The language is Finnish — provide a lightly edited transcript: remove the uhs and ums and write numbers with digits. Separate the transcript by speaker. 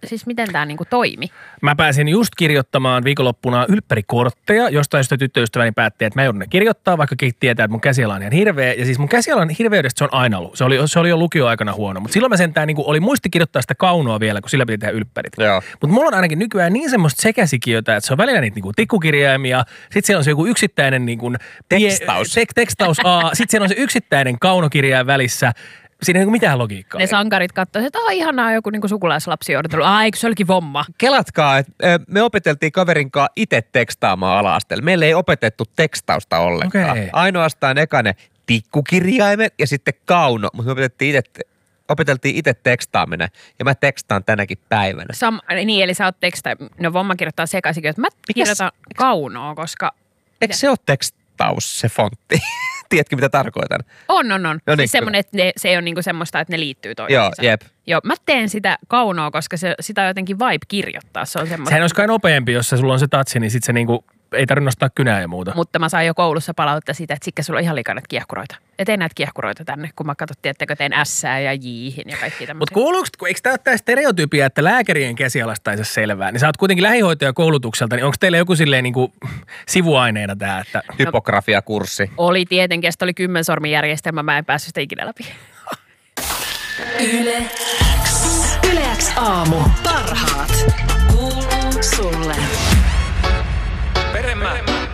Speaker 1: siis miten tämä niinku toimi?
Speaker 2: Mä pääsin just kirjoittamaan viikonloppuna ylppärikortteja, jostain syystä tyttöystäväni päätti, että mä joudun ne kirjoittaa, vaikka tietää, että mun käsiala on ihan hirveä. Ja siis mun käsialan hirveydestä se on aina ollut. Se oli jo lukioaikana huono, mutta silloin mä sentään niinku oli muisti kirjoittaa sitä kaunoa vielä, kun sillä piti tehdä ylppärit. Mutta mulla on ainakin nykyään niin semmoista sekäsikiötä, että se on välillä niitä niinku tikkukirjaimia, sit siellä on se joku yksittäinen niinku tekstaus A, sit siellä on se yksittäinen kaunokirjain välissä. Siinä ei ole mitään logiikkaa.
Speaker 1: Ne sankarit katsoivat, että ihanaa joku niinku sukulaislapsi odottelu. Eikö se olikin vomma?
Speaker 3: Kelatkaa, että me opeteltiin kaverin kanssa itse tekstaamaan ala-asteella. Meillä ei opetettu tekstausta ollenkaan.
Speaker 2: Okay.
Speaker 3: Ainoastaan eka ne tikkukirjaimet ja sitten kauno, mutta me opeteltiin itse tekstaaminen ja mä tekstaan tänäkin päivänä.
Speaker 1: Niin, eli sä oot no vomma kirjoittaa sekaisin, että mä kirjoitan kaunoa, koska...
Speaker 3: Eikö se ole tekstaus, se fontti? Tiedätkö, mitä tarkoitan?
Speaker 1: On.
Speaker 3: No niin,
Speaker 1: siis semmoinen, että se ei ole niinku semmoista, että ne liittyy toisiinsa.
Speaker 3: Joo, jep.
Speaker 1: Joo, mä teen sitä kaunoa, koska sitä on jotenkin vibe kirjoittaa. Se on semmoista.
Speaker 2: Sehän olisi kai nopeampi, jos sulla on se tatsi, niin sit se niinku ei tarvitse nostaa kynää ja muuta.
Speaker 1: Mutta mä sain jo koulussa palauttaa siitä, että sikkä sulla on ihan liikaa kiehkuroita. Et ei näitä kiehkuroita tänne, kun mä katsottiin, että tein S ja J:hin ja kaikki tämmöisiä.
Speaker 2: Mutta kuuluuko, eikö tämä ole tämä stereotypia, että lääkärien käsialasta ei saa selvää? Niin sä oot kuitenkin lähihoitajakoulutukselta, niin onko teillä joku silleen niinku sivuaineena tämä? Että...
Speaker 3: Typografiakurssi.
Speaker 1: Oli tietenkin, sitä oli 10 sormijärjestelmä, mä en päässyt sitä ikinä läpi.
Speaker 4: Yle X aamu. Parhaat. Kuuluu sulle.
Speaker 5: Peremä